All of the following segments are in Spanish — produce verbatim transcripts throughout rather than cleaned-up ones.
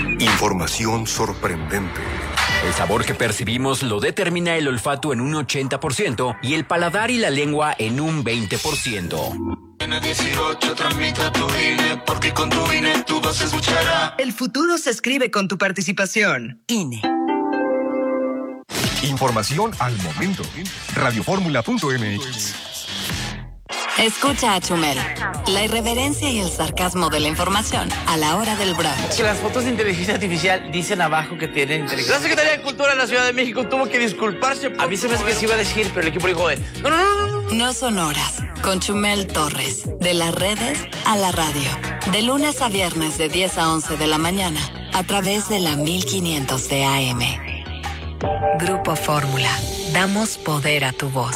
Información sorprendente. El sabor que percibimos lo determina el olfato en un ochenta por ciento y el paladar y la lengua en un veinte por ciento. N dieciocho, tramita tu I N E, porque con tu I N E tu voz se escuchará. El futuro se escribe con tu participación. I N E. Información al momento. Radioformula punto m x. Escucha a Chumel. La irreverencia y el sarcasmo de la información a la hora del brunch. Que las fotos de inteligencia artificial dicen abajo que tienen inteligencia. La Secretaría de Cultura de la Ciudad de México tuvo que disculparse. Por a mí se me hace que se iba a decir, pero el equipo dijo de... No, no, no, no, no. No son horas. Con Chumel Torres. De las redes a la radio. De lunes a viernes de diez a once de la mañana. A través de la mil quinientos de A M. Grupo Fórmula. Damos poder a tu voz.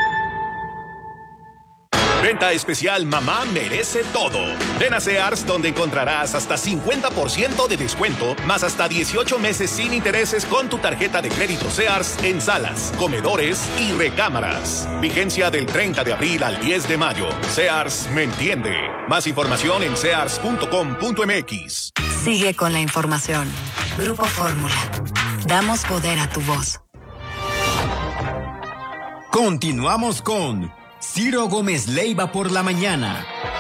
Venta especial Mamá merece todo. Ven a Sears, donde encontrarás hasta cincuenta por ciento de descuento, más hasta dieciocho meses sin intereses con tu tarjeta de crédito Sears en salas, comedores y recámaras. Vigencia del treinta de abril al diez de mayo. Sears me entiende. Más información en sears punto com punto m x. Sigue con la información. Grupo Fórmula. Damos poder a tu voz. Continuamos con Ciro Gómez Leiva por la mañana.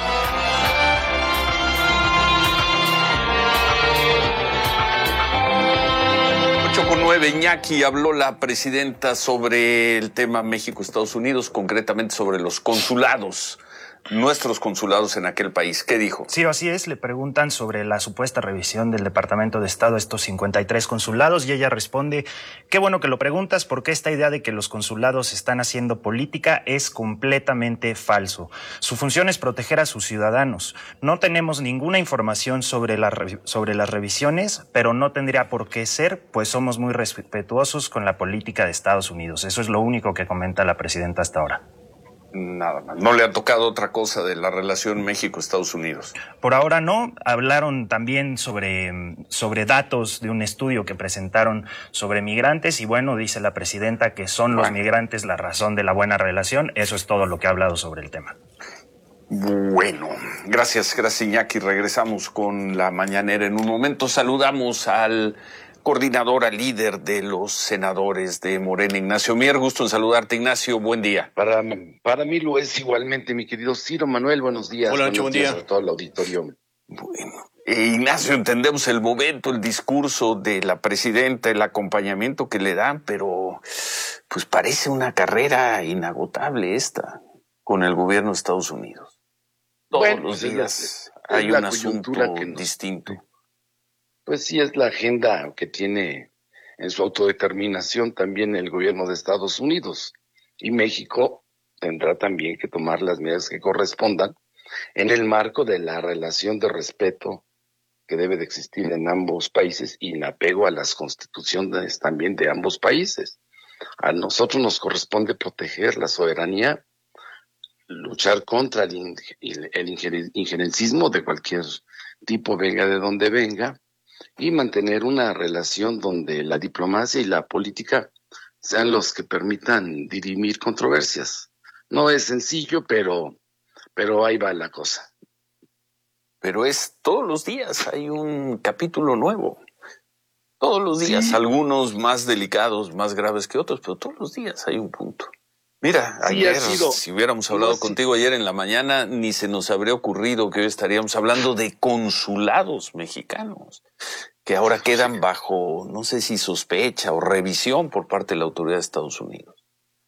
ocho con nueve, Iñaki, habló la presidenta sobre el tema México-Estados Unidos, concretamente sobre los consulados. Nuestros consulados en aquel país. ¿Qué dijo? Sí, así es. Le preguntan sobre la supuesta revisión del Departamento de Estado a estos cincuenta y tres consulados y ella responde: qué bueno que lo preguntas, porque esta idea de que los consulados están haciendo política es completamente falso. Su función es proteger a sus ciudadanos. No tenemos ninguna información sobre, la, sobre las revisiones, pero no tendría por qué ser, pues somos muy respetuosos con la política de Estados Unidos. Eso es lo único que comenta la presidenta hasta ahora. Nada más. ¿No le ha tocado otra cosa de la relación México-Estados Unidos? Por ahora no. Hablaron también sobre, sobre datos de un estudio que presentaron sobre migrantes y bueno, dice la presidenta que son los bueno. migrantes la razón de la buena relación. Eso es todo lo que ha hablado sobre el tema. Bueno, gracias, gracias Iñaki. Regresamos con la mañanera en un momento. Saludamos al coordinadora líder de los senadores de Morena, Ignacio Mier. Gusto en saludarte, Ignacio. Buen día. Para, para mí lo es igualmente, mi querido Ciro Manuel. Buenos días. Hola, Nacho, buen día. A todo el auditorio. Bueno, eh, Ignacio, entendemos el momento, el discurso de la presidenta, el acompañamiento que le dan, pero pues parece una carrera inagotable esta con el gobierno de Estados Unidos. Todos bueno, los días la, hay un asunto que no, distinto. Pues sí, es la agenda que tiene en su autodeterminación también el gobierno de Estados Unidos. Y México tendrá también que tomar las medidas que correspondan en el marco de la relación de respeto que debe de existir en ambos países y en apego a las constituciones también de ambos países. A nosotros nos corresponde proteger la soberanía, luchar contra el, el, el injerencismo de cualquier tipo, venga de donde venga, y mantener una relación donde la diplomacia y la política sean los que permitan dirimir controversias. No es sencillo, pero, pero ahí va la cosa. Pero es todos los días, hay un capítulo nuevo. Todos los días, sí. Algunos más delicados, más graves que otros, pero todos los días hay un punto. Mira, sí, ayer, sido, si hubiéramos hablado no, contigo sí. ayer en la mañana, ni se nos habría ocurrido que hoy estaríamos hablando de consulados mexicanos, que ahora quedan bajo, no sé si sospecha o revisión por parte de la autoridad de Estados Unidos.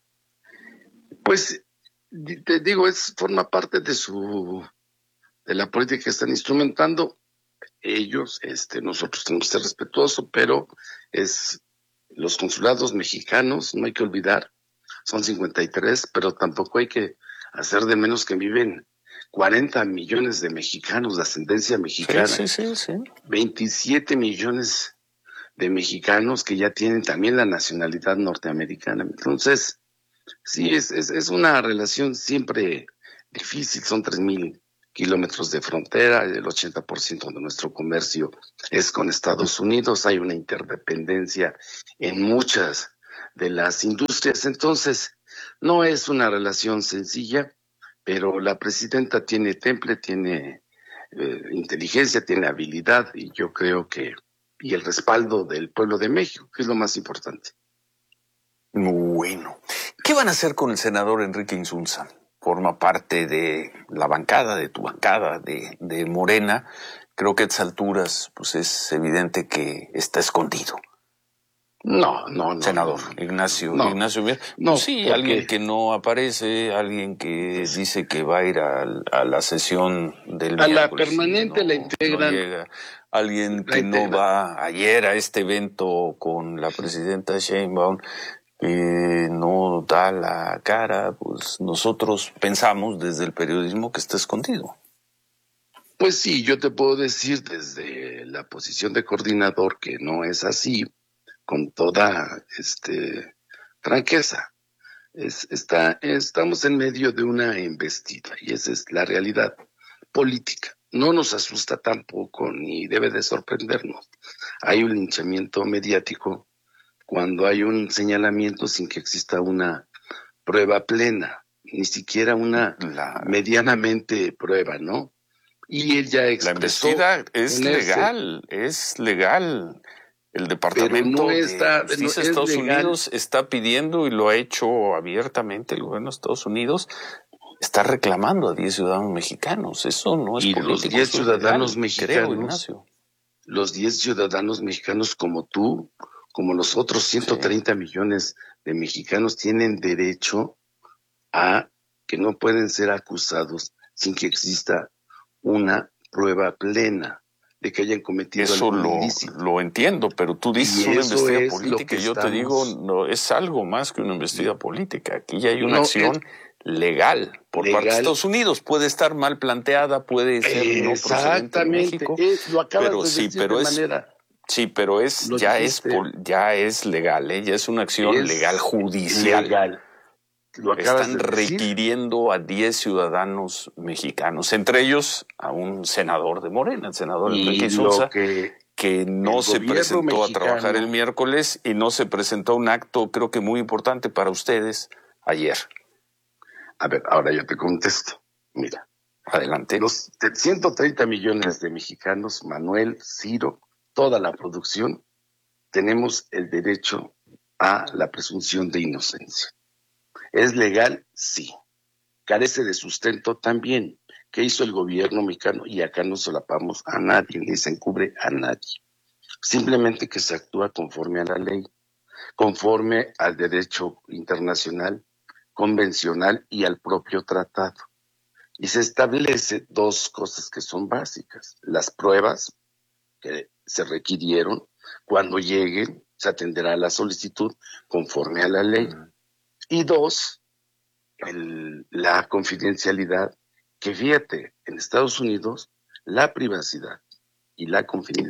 Pues, te digo, es forma parte de su, de la política que están instrumentando ellos. Este, nosotros tenemos que ser respetuosos, pero es los consulados mexicanos, no hay que olvidar. Son cincuenta y tres, pero tampoco hay que hacer de menos que viven cuarenta millones de mexicanos de ascendencia mexicana. Sí, sí, sí, sí. veintisiete millones de mexicanos que ya tienen también la nacionalidad norteamericana. Entonces, sí, es, es, es una relación siempre difícil. Son tres mil kilómetros de frontera, el ochenta por ciento de nuestro comercio es con Estados Unidos. Hay una interdependencia en muchas de las industrias, entonces no es una relación sencilla, pero la presidenta tiene temple, tiene eh, inteligencia, tiene habilidad y yo creo que y el respaldo del pueblo de México, que es lo más importante. Bueno, ¿qué van a hacer con el senador Enrique Insunza? Forma parte de la bancada, de tu bancada, de, de Morena. Creo que a estas alturas pues es evidente que está escondido. No, no, no. Senador no, Ignacio, no, Ignacio Mier. No, pues sí, porque... alguien que no aparece, alguien que dice que va a ir a, a la sesión del a la miércoles, permanente no, la integran. No llega. Alguien que integran. no va ayer a este evento con la presidenta Sheinbaum, que no da la cara, pues nosotros pensamos desde el periodismo que está escondido. Pues sí, yo te puedo decir desde la posición de coordinador que no es así, con toda este franqueza. Es, está, estamos en medio de una embestida y esa es la realidad política. No nos asusta tampoco ni debe de sorprendernos. Hay un linchamiento mediático cuando hay un señalamiento sin que exista una prueba plena, ni siquiera una la... medianamente prueba, ¿no? Y él ya expresó... La investida es legal, ese... es legal. El Departamento no está, de Justicia no de Estados legal. Unidos está pidiendo, y lo ha hecho abiertamente el gobierno de Estados Unidos, está reclamando a diez ciudadanos mexicanos. Eso no es y político. Los diez ciudadanos legal, mexicanos, creo, Ignacio. Los diez ciudadanos mexicanos como tú, como los otros ciento treinta sí. millones de mexicanos, tienen derecho a que no pueden ser acusados sin que exista una prueba plena de que hayan cometido eso algún lo, ilícito. Lo entiendo, pero tú dices una investida es política y yo estamos... te digo, no, es algo más que una investida política. Aquí ya hay una no, acción es... legal por legal. parte de Estados Unidos. Puede estar mal planteada, puede ser no procedente de México. Es, lo acabas pero de sí, decir pero de es, manera... Sí, pero es lo ya dijiste. es ya es legal, ¿eh? Ya es una acción es legal judicial. Legal. Lo Están requiriendo a diez ciudadanos mexicanos, entre ellos a un senador de Morena, el senador Enrique Insunza, que, que no se presentó mexicano. a trabajar el miércoles y no se presentó a un acto, creo que muy importante para ustedes, ayer. A ver, ahora yo te contesto. Mira. Adelante. Los ciento treinta millones de mexicanos, Manuel, Ciro, toda la producción, tenemos el derecho a la presunción de inocencia. ¿Es legal? Sí. ¿Carece de sustento? También. ¿Qué hizo el gobierno mexicano? Y acá no solapamos a nadie, ni se encubre a nadie. Simplemente que se actúa conforme a la ley, conforme al derecho internacional, convencional y al propio tratado. Y se establece dos cosas que son básicas. Las pruebas que se requirieron, cuando lleguen, se atenderá a la solicitud conforme a la ley. Y dos, el, la confidencialidad, que fíjate, en Estados Unidos, la privacidad y la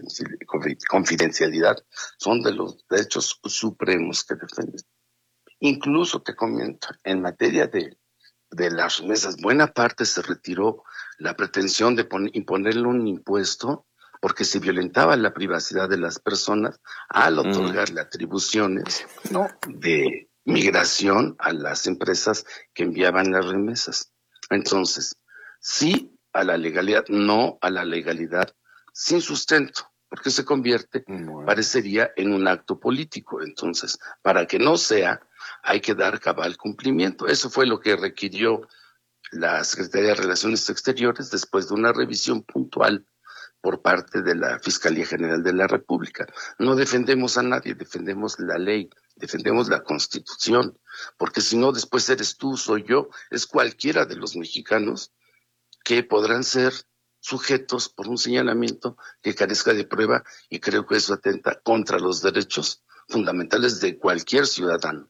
confidencialidad son de los derechos supremos que defienden. Incluso te comento, en materia de, de las remesas, buena parte se retiró la pretensión de poner, imponerle un impuesto porque se violentaba la privacidad de las personas al otorgarle mm. atribuciones no. de migración a las empresas que enviaban las remesas. Entonces, sí a la legalidad, no a la legalidad sin sustento, porque se convierte, bueno. parecería, en un acto político. Entonces, para que no sea, hay que dar cabal cumplimiento. Eso fue lo que requirió la Secretaría de Relaciones Exteriores después de una revisión puntual por parte de la Fiscalía General de la República. No defendemos a nadie, defendemos la ley, defendemos la Constitución, porque si no, después eres tú, soy yo, es cualquiera de los mexicanos que podrán ser sujetos por un señalamiento que carezca de prueba, y creo que eso atenta contra los derechos fundamentales de cualquier ciudadano.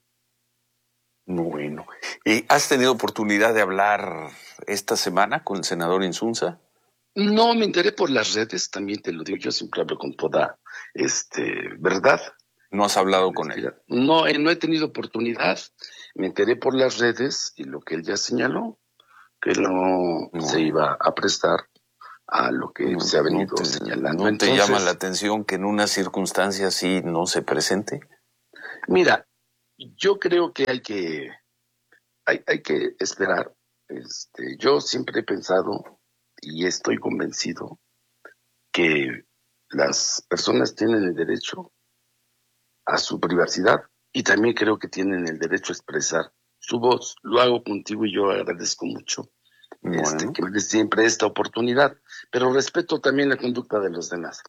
Bueno, ¿y has tenido oportunidad de hablar esta semana con el senador Insunza? No, me enteré por las redes, también te lo digo, yo siempre hablo con toda este, verdad. ¿No has hablado con él? No, no he tenido oportunidad, me enteré por las redes y lo que él ya señaló, que no, no. se iba a prestar a lo que no, se ha venido no te, señalando. ¿No Entonces, te llama la atención que en una circunstancia así no se presente? Mira, yo creo que hay que, hay, hay que esperar. Este, yo siempre he pensado y estoy convencido que las personas tienen el derecho a su privacidad y también creo que tienen el derecho a expresar su voz. Lo hago contigo y yo agradezco mucho bueno. este, que me des siempre esta oportunidad, pero respeto también la conducta de los demás.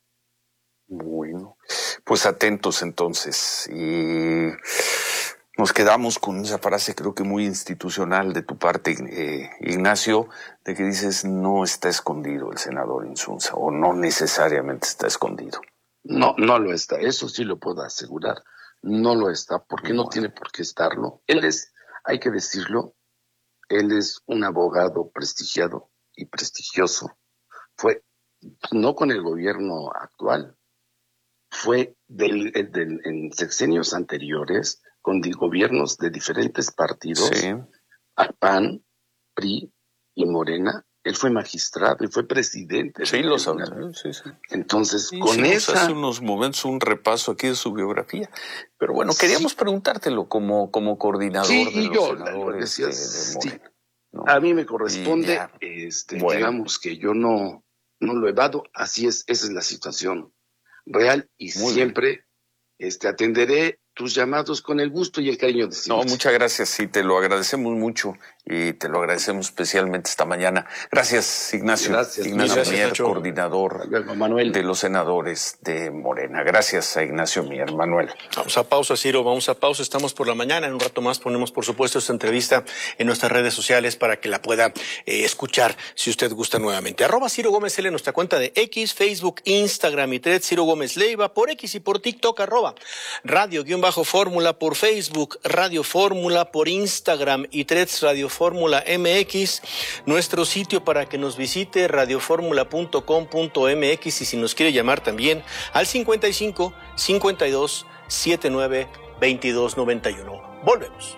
Bueno, pues atentos entonces. Y nos quedamos con esa frase creo que muy institucional de tu parte, eh, Ignacio, de que dices no está escondido el senador Insunza, o no necesariamente está escondido. No, no lo está, eso sí lo puedo asegurar, no lo está, porque bueno. no tiene por qué estarlo. Él es, hay que decirlo, él es un abogado prestigiado y prestigioso. Fue, no con el gobierno actual, fue del, del, en sexenios anteriores, con gobiernos de diferentes partidos, sí. P A N, P R I y Morena. Él fue magistrado y fue presidente. Sí, lo sabe. Sí, sí. Entonces, sí, con esa... Hace unos momentos un repaso aquí de su biografía. Pero bueno, queríamos sí. preguntártelo como, como coordinador sí, de los yo, senadores decía, de, de Morena. Sí. ¿No? A mí me corresponde, este, bueno. digamos que yo no, no lo evado. Así es, esa es la situación real y Muy siempre bien. este, atenderé tus llamados con el gusto y el cariño de siempre. No, muchas gracias, sí, te lo agradecemos mucho y te lo agradecemos especialmente esta mañana. Gracias, Ignacio. Gracias. Ignacio Gracias, Mier, Nacho. coordinador luego, Manuel. de los senadores de Morena. Gracias a Ignacio Mier. Manuel. Vamos a pausa, Ciro, vamos a pausa. Estamos por la mañana. En un rato más ponemos, por supuesto, esta entrevista en nuestras redes sociales para que la pueda eh, escuchar si usted gusta nuevamente. Arroba Ciro Gómez L, nuestra cuenta de X, Facebook, Instagram y Threads, Ciro Gómez Leiva, por X y por TikTok, arroba Radio-Fórmula, por Facebook, Radio Fórmula, por Instagram y Threads, Radio Fórmula M X, nuestro sitio para que nos visite, radioformula punto com punto m x, y si nos quiere llamar también al cincuenta y cinco, cincuenta y dos, setenta y nueve, veintidós noventa y uno. Volvemos.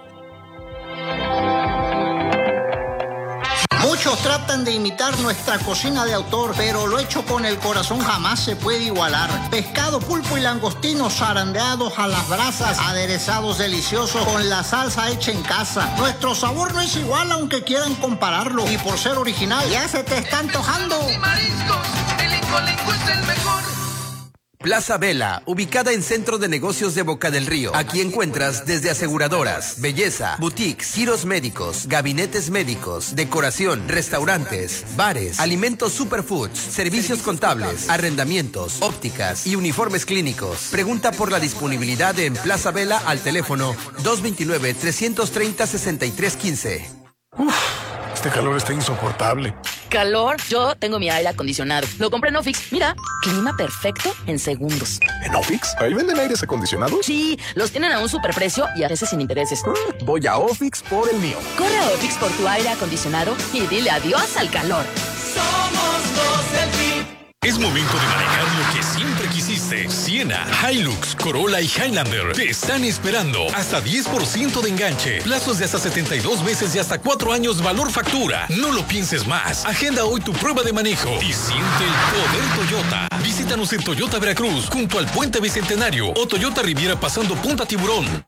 Muchos tratan de imitar nuestra cocina de autor, pero lo hecho con el corazón jamás se puede igualar. Pescado, pulpo y langostinos zarandeados a las brasas, aderezados deliciosos con la salsa hecha en casa. Nuestro sabor no es igual aunque quieran compararlo, y por ser original ya se te está antojando. Y mariscos, el Incolenco es el mejor. Plaza Vela, ubicada en Centro de Negocios de Boca del Río. Aquí encuentras desde aseguradoras, belleza, boutiques, giros médicos, gabinetes médicos, decoración, restaurantes, bares, alimentos superfoods, servicios contables, arrendamientos, ópticas y uniformes clínicos. Pregunta por la disponibilidad en Plaza Vela al teléfono dos veintinueve, trescientos treinta, sesenta y tres quince. Uf, este calor está insoportable. ¿Calor? Yo tengo mi aire acondicionado. Lo compré en Ofix. Mira, clima perfecto en segundos. ¿En Ofix? ¿Ahí venden aires acondicionados? Sí, los tienen a un superprecio y a veces sin intereses. Mm, voy a Ofix por el mío. Corre a Ofix por tu aire acondicionado y dile adiós al calor. Somos los del P I B. Es momento de manejar lo que siempre quisiste. Siena, Hilux, Corolla y Highlander te están esperando. Hasta diez por ciento de enganche. Plazos de hasta setenta y dos meses y hasta cuatro años valor factura. No lo pienses más. Agenda hoy tu prueba de manejo y siente el poder Toyota. Visítanos en Toyota Veracruz, junto al Puente Bicentenario, o Toyota Riviera pasando Punta Tiburón.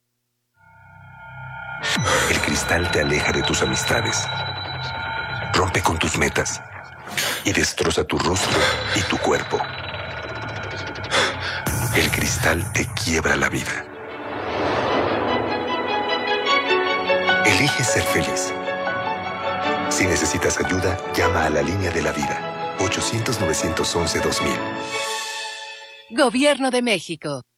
El cristal te aleja de tus amistades. Rompe con tus metas. Y destroza tu rostro y tu cuerpo. El cristal te quiebra la vida. Elige ser feliz. Si necesitas ayuda, llama a la línea de la vida. ochocientos, novecientos once, dos mil. Gobierno de México.